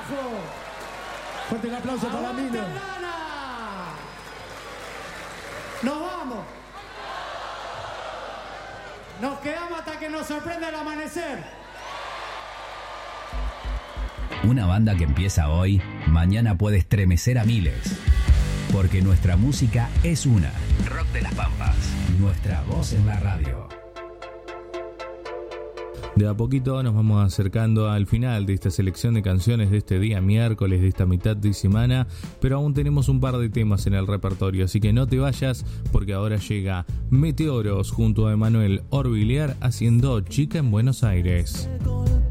carajo! Fuerte el aplauso para Mino. ¡Nos vamos! Nos quedamos hasta que nos sorprenda el amanecer. Una banda que empieza hoy, mañana puede estremecer a miles. Porque nuestra música es una. Rock de las Pampas. Nuestra voz en la radio. De a poquito nos vamos acercando al final de esta selección de canciones de este día miércoles, de esta mitad de semana, pero aún tenemos un par de temas en el repertorio, así que no te vayas porque ahora llega Meteoros junto a Emanuel Orbiliar haciendo Chica en Buenos Aires.